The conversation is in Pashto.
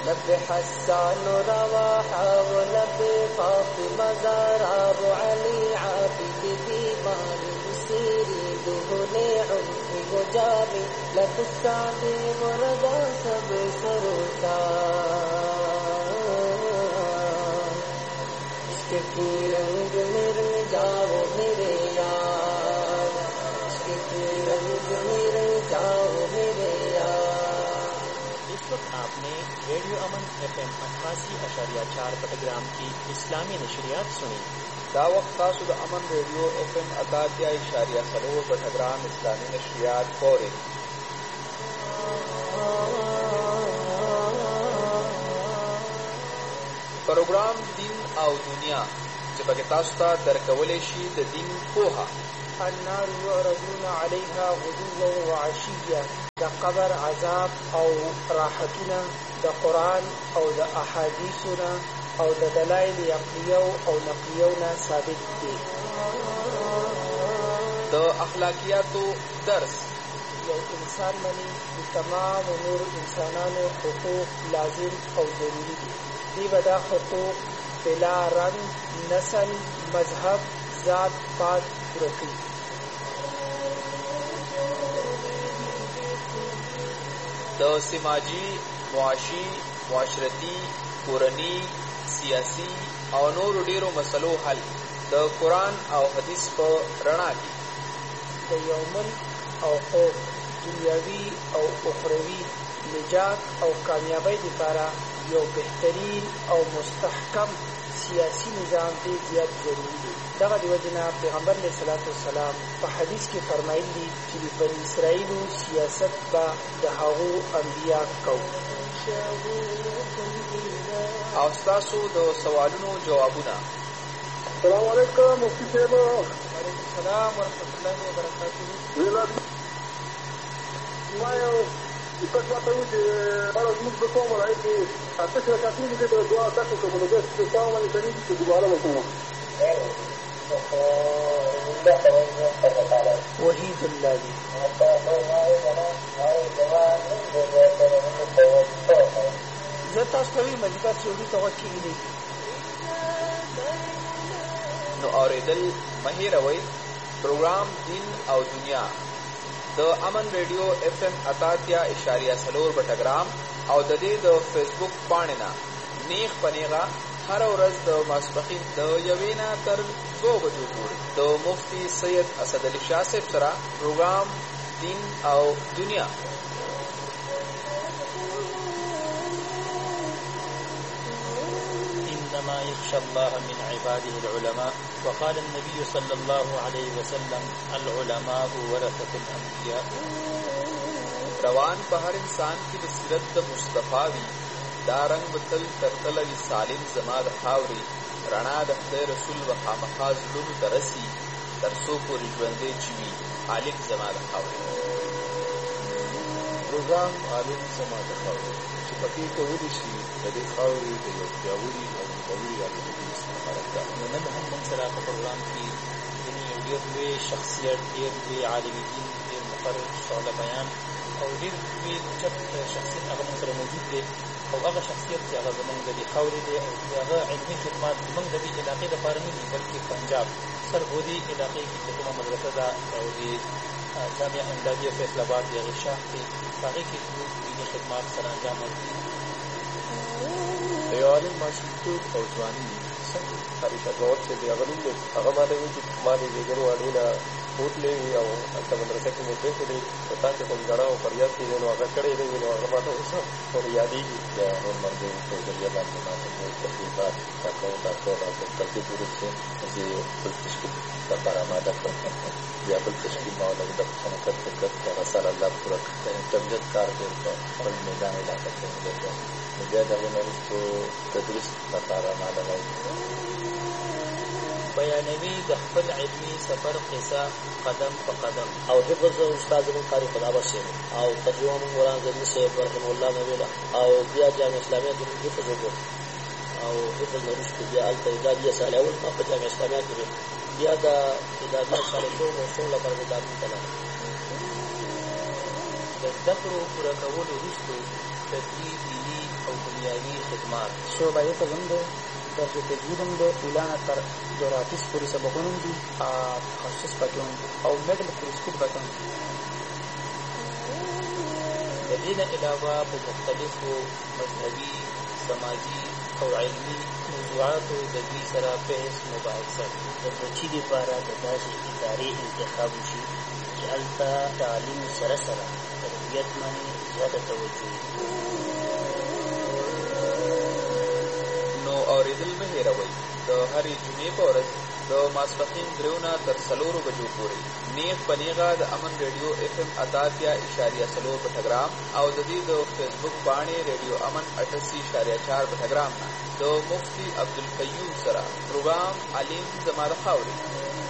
لب حسان رواحة ولب فاطمة زهراء أبو علي عابد ديوان سيري دهن عنف وجابي لب السعد ورضا سب سروتا عشق کی رنگ مر جاؤ میرے یار عشق کی رنگ مر جاؤ میرے یار. اس وقت آپ نے ریڈیو امن FM 88.4 بٹگرام کی اسلامی نشریات سنی. دا وخت تاسو د امن ریډیو FM 88.4 بٹگرام اسلامی نشریات پورې پروګرام دین او دنیا چې پکې تاسو ته درکولی شي د دین پوهه. النار يعرضون عليها غدوا وعشيا د قبر عذاب او راحتونه د قرآن او د احادیثونه او د دلایل عقلیه او نقلیه ثابت دي. د اخلاقیاتو درس یو انسان باندې د تمام نور انسانانو حقوق لازم او ضروری دي. دی به دا حقوق بلا رنگ نسل مذهب ذات پات رکی. د سماجی معاشي معاشرتی کورنی سیاسی او نور ډیرو مسلو حل د قرآن او حدیث په رڼا کې د یو ملک او قوم دنیاوي او اخروی نجات او کامیابی لپاره یو بهترین او مستحکم سیاسی نظام دی زیات ضروری دی. دغه دی وجنه پیغمبر علیه الصلاۃ والسلام په حدیث کې فرمایلی چې د بنی اسرائیلو سیاست به د هغو انبیا کو. او ستاسو د سوالونو جوابونه. السلام علیکم مفتی صاحب. وعلیکم السلام ورحمۃ اللہ وبرکاتہ. تاسو ته وایي چې هر موږ په کومه راځي چې تاسو راځئ چې د دعا تاسو کومه د تاسو باندې کوي چې دوباره وکړو. وحید الله دی. زه تاسو ته وایم چې تاسو ته وکړئ. نو اوریدل مه هېروئ پروګرام دین او دنیا د امن ریډیو FM 88.4 بټګرام او د دې د فیسبوک پاڼې نه نیغ په نیغه هره ورځ د ماسپښین د 1 نه تر 2 بجو پورې د مفتی سید اسدعلي شاه صاحب سره پروګرام دین او دنیا. إنما يخشى الله من عباده العلماء وقال النبي صلى الله عليه وسلم العلماء ورثة الأنبياء. روان په هر انسان کې د سیرت د مصطفی وي دا رنګ به تل تر تله وي سالم زما د خاورې رڼا د خدای رسول به خامخا زړونو ته رسي تر څو پورې ژوندی چې وي عالم زما د خاورې. پروګرام عالم زما د خاورې چې پکې کولی شي د دې خاورې د یو پیاوړي او مقوي عالمګي سمارت ده. نن هم موږ سره په پروګرام کې یو ډېر لوی شخصیت ډېر لوی عالم دین ډېر مقرر شعله بیان او ډېر لوی چت شخصیت هغه موږ سره موجود دی او هغه شخصیت چې هغه زموږ د دې خاورې دی او هغه علمي خدمات زموږ د دې علاقې لپاره نه دي بلکې پنجاب سرحدي علاقې کې چې کومه مدرسه ده او د جامعه امدادیه فیصل آباد د هغې شاخ دی هغې کې زموږ دیني خدمات سره انجام ورکوي. د یو عالم ماشومتوب او ځواني څنګه خریشه کول چې د هغه نوم دی هغه ما ته وایي چې ما د زیږون واډې نه بوتلې وي او هلته مدرسه کې مې پرېښودې په تا چې کوم ژړا او فریاد کېدی نو هغه کړی دی نو هغه ما ته اوس ورو یادېږي. بیا نور ملګرو په ذریعه باندې ما ته نور ترتیبات دا کوم دا ټول او ترتیب وروسته چې بل تشکیل لپاره آماده کړم. بیا بل تشکیل ما ولګېده په سنکت فکر چې هغه سره الله پوره کړ د انټرنیټ کار ډېر په خپل میدان علاقه کې مې دی نو بیا د هغې نه وروستو تدریس لپاره ما لګوي. بیانوي د خپل علمي سفر قصه قدم په قدم او حفظ استاد زموږ قاری خدابه صاحب او ترجمه موږ قرآن زموږ صاحب رحمه الله نویله او بیا جامعه اسلامیه زموږ حفظ وکړو او حفظ نه وروسته بیا هلته اداریه سالی اول ما په جامعه اسلامیه کې بیا د اداریه سالی شو موسوم لپاره د دارالعلوم ته لاړم. د زده کړو پوره کولو وروسته فکري دیني او دنیاوي دنیاوی خدمات شعبه فهم ده، درجه تجوید هم ده، اولانا تر جراتیس پوری سبقون هم دي، تخصص پاکی هم دي او مدل پرسکوب پاکی هم دي. دین علاوه په مختلفو مذهبي، سماجي او علمي موضوعاتو د دوی سره بحث مباحثه د بچي لپاره د داسې ادارې انتخاب وشي چې هلته تعلیم سره سره تربیت باندې زیاته توجه نو اورېدل مه هېروئ د هرې جمعې په ورځ د ماسپښین 3 نه تر 4 بجو پورې نیغ په نیغه د امن ریډیو FM 88.4 بټګرام او د دې د فیسبوک باندې ریډیو امن 88.4 بټګرام نه د مفتی عبدالقیوم سره پروګرام علیم زما د خاورې